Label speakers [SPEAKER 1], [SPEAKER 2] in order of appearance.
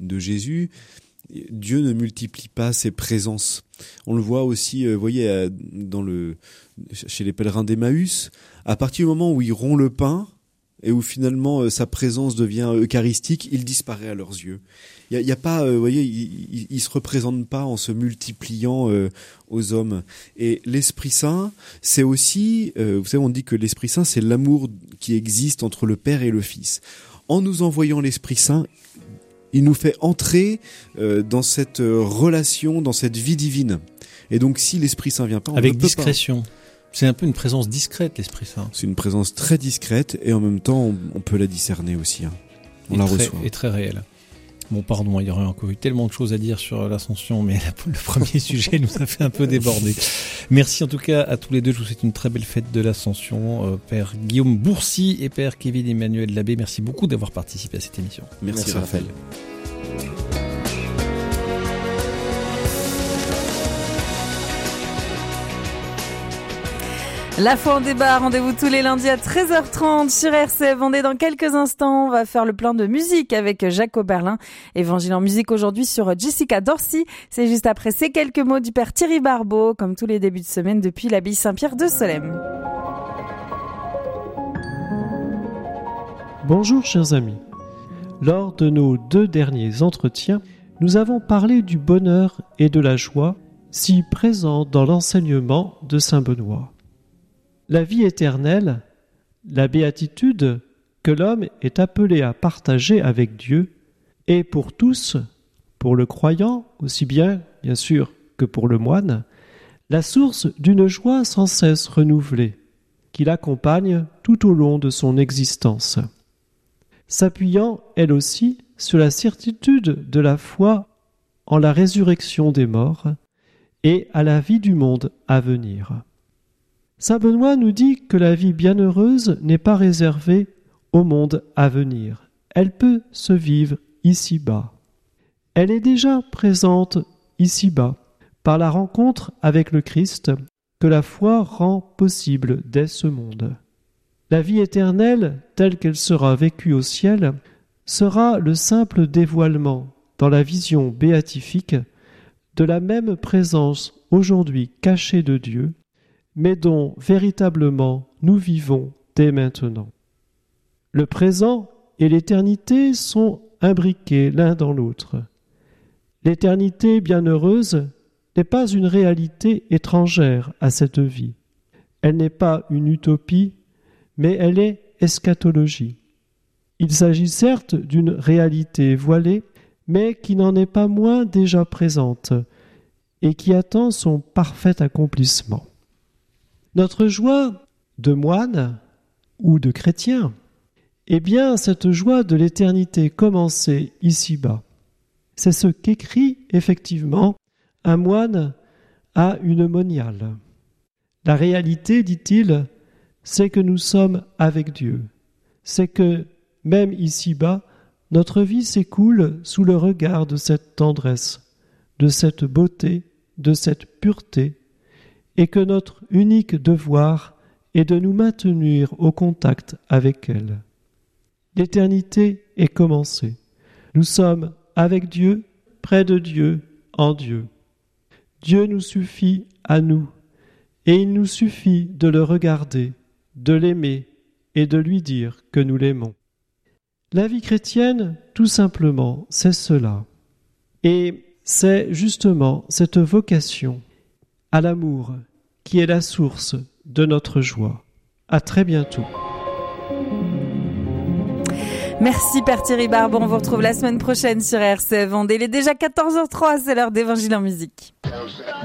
[SPEAKER 1] de Jésus, Dieu ne multiplie pas ses présences. On le voit aussi, vous voyez, chez les pèlerins d'Emmaüs, à partir du moment où ils rompt le pain et où finalement sa présence devient eucharistique, il disparaît à leurs yeux. Il y a pas, vous voyez, il se représente pas en se multipliant aux hommes. Et l'Esprit Saint, c'est aussi, vous savez, on dit que l'Esprit Saint, c'est l'amour qui existe entre le Père et le Fils. En nous envoyant l'Esprit Saint, il nous fait entrer dans cette relation, dans cette vie divine. Et donc, si l'Esprit Saint vient pas, on
[SPEAKER 2] avec
[SPEAKER 1] ne peut
[SPEAKER 2] discrétion.
[SPEAKER 1] pas.
[SPEAKER 2] C'est un peu une présence discrète, l'Esprit Saint.
[SPEAKER 1] C'est une présence très discrète et en même temps, on peut la discerner aussi. On la reçoit.
[SPEAKER 2] Et très réelle. Bon, pardon, il y aurait encore eu tellement de choses à dire sur l'Ascension, mais le premier sujet nous a fait un peu déborder. Merci en tout cas à tous les deux. Je vous souhaite une très belle fête de l'Ascension. Père Guillaume Bourcy et Père Kevin Emmanuel Labbé, merci beaucoup d'avoir participé à cette émission.
[SPEAKER 1] Merci Raphaël.
[SPEAKER 3] La foi en débat, rendez-vous tous les lundis à 13h30 sur RCF Vendée. Dans quelques instants, on va faire le plein de musique avec Jacques Oberlin. Évangile en musique aujourd'hui sur Jessica Dorsey. C'est juste après ces quelques mots du Père Thierry Barbeau, comme tous les débuts de semaine depuis l'abbaye Saint-Pierre de Solesmes.
[SPEAKER 4] Bonjour chers amis. Lors de nos 2 derniers entretiens, nous avons parlé du bonheur et de la joie si présents dans l'enseignement de Saint Benoît. La vie éternelle, la béatitude que l'homme est appelé à partager avec Dieu, est pour tous, pour le croyant aussi bien sûr que pour le moine, la source d'une joie sans cesse renouvelée, qui l'accompagne tout au long de son existence. S'appuyant, elle aussi, sur la certitude de la foi en la résurrection des morts et à la vie du monde à venir. Saint Benoît nous dit que la vie bienheureuse n'est pas réservée au monde à venir. Elle peut se vivre ici-bas. Elle est déjà présente ici-bas, par la rencontre avec le Christ que la foi rend possible dès ce monde. La vie éternelle, telle qu'elle sera vécue au ciel, sera le simple dévoilement, dans la vision béatifique, de la même présence aujourd'hui cachée de Dieu, mais dont véritablement nous vivons dès maintenant. Le présent et l'éternité sont imbriqués l'un dans l'autre. L'éternité bienheureuse n'est pas une réalité étrangère à cette vie. Elle n'est pas une utopie, mais elle est eschatologie. Il s'agit certes d'une réalité voilée, mais qui n'en est pas moins déjà présente et qui attend son parfait accomplissement. Notre joie de moine ou de chrétien est bien cette joie de l'éternité commencée ici-bas. C'est ce qu'écrit effectivement un moine à une moniale. La réalité, dit-il, c'est que nous sommes avec Dieu. C'est que, même ici-bas, notre vie s'écoule sous le regard de cette tendresse, de cette beauté, de cette pureté, et que notre unique devoir est de nous maintenir au contact avec elle. L'éternité est commencée. Nous sommes avec Dieu, près de Dieu, en Dieu. Dieu nous suffit à nous, et il nous suffit de le regarder, de l'aimer et de lui dire que nous l'aimons. La vie chrétienne, tout simplement, c'est cela. Et c'est justement cette vocation à l'amour qui est la source de notre joie. À très bientôt.
[SPEAKER 3] Merci Père Thierry Barbeau, on vous retrouve la semaine prochaine sur RCF Vendée. Il est déjà 14h03, c'est l'heure d'Évangile en musique.